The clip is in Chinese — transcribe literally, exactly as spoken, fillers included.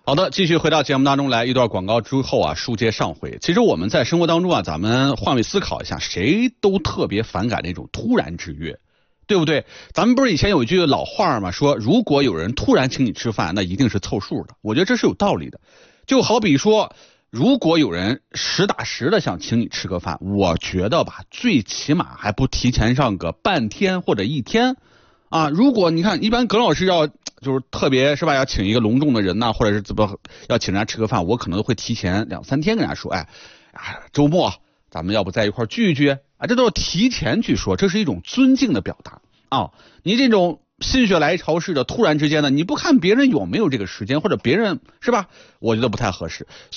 好的，继续回到节目当中来，一段广告之后啊，书接上回。其实我们在生活当中啊，咱们换位思考一下，谁都特别反感那种突然之约，对不对？咱们不是以前有一句老话嘛，说如果有人突然请你吃饭，那一定是凑数的。我觉得这是有道理的。就好比说，如果有人实打实的想请你吃个饭，我觉得吧，最起码还不提前上个半天或者一天啊。如果你看，一般葛老师要就是特别是吧，要请一个隆重的人呐、啊，或者是怎么要请人家吃个饭，我可能会提前两三天跟人家说，哎，啊，周末咱们要不在一块聚一聚啊，这都是提前去说，这是一种尊敬的表达啊。你这种心血来潮式的突然之间的，你不看别人有没有这个时间，或者别人是吧，我觉得不太合适。